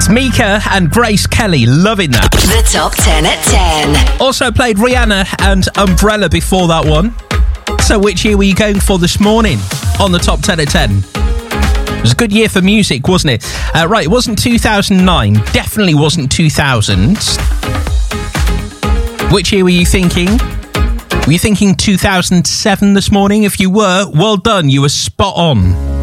It's Mika and Grace Kelly, loving that. The Top 10 at 10. Also played Rihanna and Umbrella before that one. So which year were you going for this morning on the Top 10 at 10? It was a good year for music, wasn't it? Right, it wasn't 2009. Definitely wasn't 2000. Which year were you thinking? Were you thinking 2007 this morning? If you were, well done. You were spot on.